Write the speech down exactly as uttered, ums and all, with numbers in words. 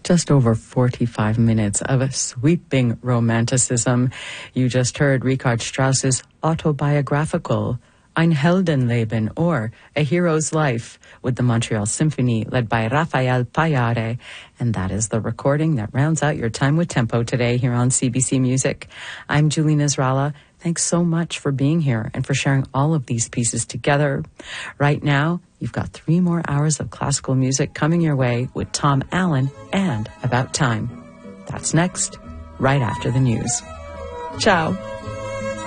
Just over forty-five minutes of a sweeping romanticism. You just heard Richard Strauss's autobiographical Ein Heldenleben, or A Hero's Life, with the Montreal Symphony led by Rafael Payare. And that is the recording that rounds out your time with Tempo today here on C B C Music. I'm Julie Nasrallah. Thanks so much for being here and for sharing all of these pieces together. Right now, you've got three more hours of classical music coming your way with Tom Allen and About Time. That's next, right after the news. Ciao.